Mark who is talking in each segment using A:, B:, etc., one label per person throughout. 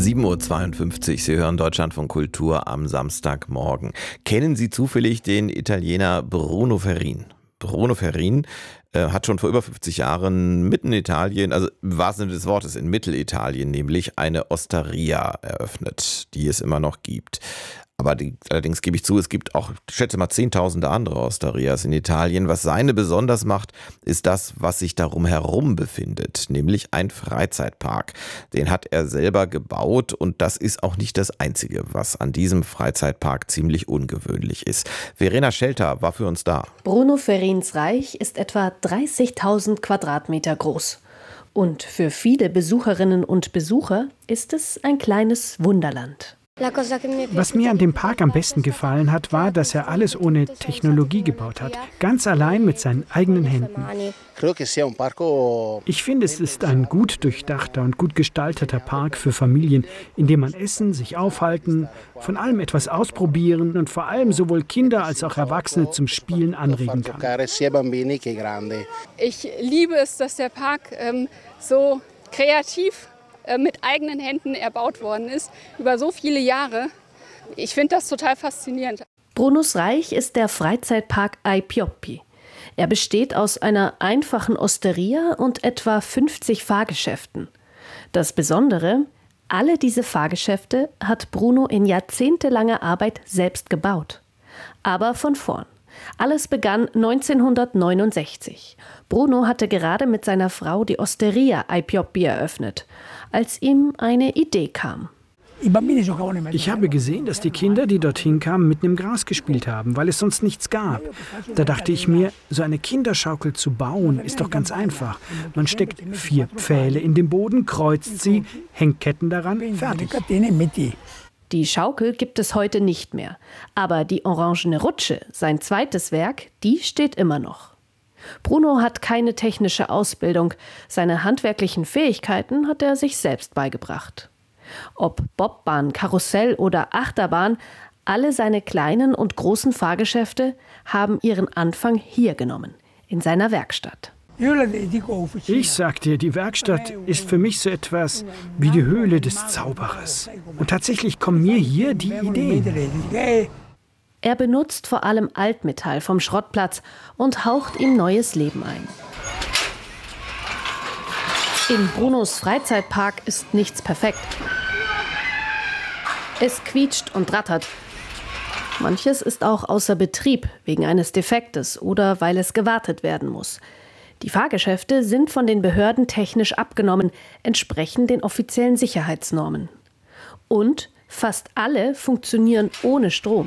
A: 7:52 Uhr, Sie hören Deutschlandfunk Kultur am Samstagmorgen. Kennen Sie zufällig den Italiener Bruno Ferrin? Bruno Ferrin hat schon vor über 50 Jahren mitten in Italien, also im wahrsten Sinne des Wortes in Mittelitalien, nämlich eine Osteria eröffnet, die es immer noch gibt. Aber allerdings gebe ich zu, es gibt auch, ich schätze mal, Zehntausende andere Osterias in Italien. Was seine besonders macht, ist das, was sich darum herum befindet, nämlich ein Freizeitpark. Den hat er selber gebaut und das ist auch nicht das Einzige, was an diesem Freizeitpark ziemlich ungewöhnlich ist. Verena Schelter war für uns da.
B: Bruno Ferrins Reich ist etwa 30.000 Quadratmeter groß. Und für viele Besucherinnen und Besucher ist es ein kleines Wunderland.
C: Was mir an dem Park am besten gefallen hat, war, dass er alles ohne Technologie gebaut hat. Ganz allein mit seinen eigenen Händen. Ich finde, es ist ein gut durchdachter und gut gestalteter Park für Familien, in dem man essen, sich aufhalten, von allem etwas ausprobieren und vor allem sowohl Kinder als auch Erwachsene zum Spielen anregen kann.
D: Ich liebe es, dass der Park so kreativ mit eigenen Händen erbaut worden ist, über so viele Jahre. Ich finde das total faszinierend.
B: Brunos Reich ist der Freizeitpark Ai Pioppi. Er besteht aus einer einfachen Osteria und etwa 50 Fahrgeschäften. Das Besondere, alle diese Fahrgeschäfte hat Bruno in jahrzehntelanger Arbeit selbst gebaut. Aber von vorn. Alles begann 1969. Bruno hatte gerade mit seiner Frau die Osteria Ai Pioppi eröffnet, als ihm eine Idee kam.
C: Ich habe gesehen, dass die Kinder, die dorthin kamen, mitten im Gras gespielt haben, weil es sonst nichts gab. Da dachte ich mir, so eine Kinderschaukel zu bauen, ist doch ganz einfach. Man steckt 4 Pfähle in den Boden, kreuzt sie, hängt Ketten daran, fertig.
B: Die Schaukel gibt es heute nicht mehr, aber die orangene Rutsche, sein zweites Werk, die steht immer noch. Bruno hat keine technische Ausbildung, seine handwerklichen Fähigkeiten hat er sich selbst beigebracht. Ob Bobbahn, Karussell oder Achterbahn, alle seine kleinen und großen Fahrgeschäfte haben ihren Anfang hier genommen, in seiner Werkstatt.
C: Ich sag dir, die Werkstatt ist für mich so etwas wie die Höhle des Zauberers. Und tatsächlich kommen mir hier die Ideen.
B: Er benutzt vor allem Altmetall vom Schrottplatz und haucht ihm neues Leben ein. In Brunos Freizeitpark ist nichts perfekt. Es quietscht und rattert. Manches ist auch außer Betrieb wegen eines Defektes oder weil es gewartet werden muss. Die Fahrgeschäfte sind von den Behörden technisch abgenommen, entsprechen den offiziellen Sicherheitsnormen. Und fast alle funktionieren ohne Strom.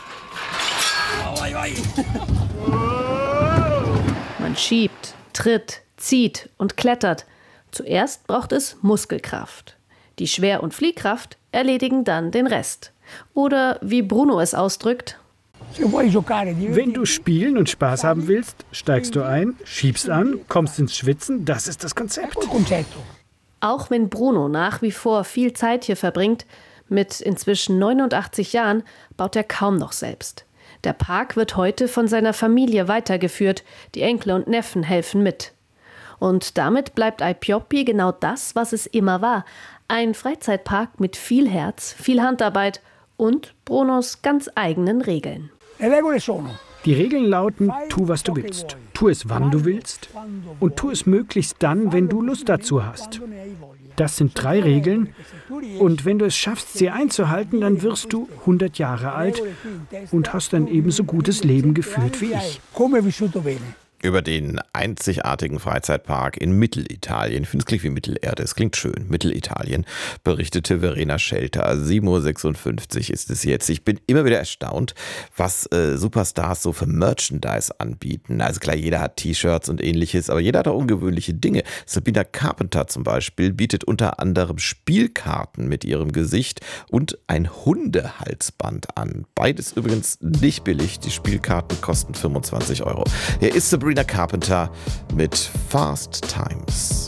B: Man schiebt, tritt, zieht und klettert. Zuerst braucht es Muskelkraft. Die Schwer- und Fliehkraft erledigen dann den Rest. Oder wie Bruno es ausdrückt:
C: Wenn du spielen und Spaß haben willst, steigst du ein, schiebst an, kommst ins Schwitzen, das ist das Konzept.
B: Auch wenn Bruno nach wie vor viel Zeit hier verbringt, mit inzwischen 89 Jahren baut er kaum noch selbst. Der Park wird heute von seiner Familie weitergeführt, die Enkel und Neffen helfen mit. Und damit bleibt Ai Pioppi genau das, was es immer war: ein Freizeitpark mit viel Herz, viel Handarbeit und Brunos ganz eigenen Regeln.
C: Die Regeln lauten: Tu, was du willst. Tu es, wann du willst. Und tu es möglichst dann, wenn du Lust dazu hast. Das sind 3 Regeln. Und wenn du es schaffst, sie einzuhalten, dann wirst du 100 Jahre alt und hast ein ebenso gutes Leben geführt wie ich.
A: Über den einzigartigen Freizeitpark in Mittelitalien, ich finde, es klingt wie Mittelerde, es klingt schön, Mittelitalien, berichtete Verena Schelter. 7:56 Uhr ist es jetzt. Ich bin immer wieder erstaunt, was Superstars so für Merchandise anbieten. Also klar, jeder hat T-Shirts und ähnliches, aber jeder hat auch ungewöhnliche Dinge. Sabrina Carpenter zum Beispiel bietet unter anderem Spielkarten mit ihrem Gesicht und ein Hundehalsband an. Beides übrigens nicht billig, die Spielkarten kosten 25 Euro. Hier ist Sabrina Carpenter mit Fast Times.